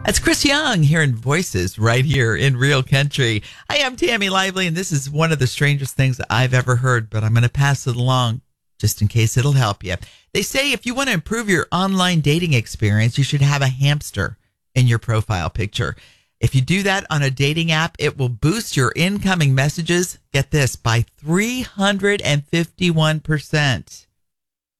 That's Chris Young hearing voices right here in Real Country. Hi, I'm Tammy Lively, and this is one of the strangest things that I've ever heard, but I'm going to pass it along just in case it'll help you. They say if you want to improve your online dating experience, you should have a hamster in your profile picture. If you do that on a dating app, it will boost your incoming messages, get this, by 351%.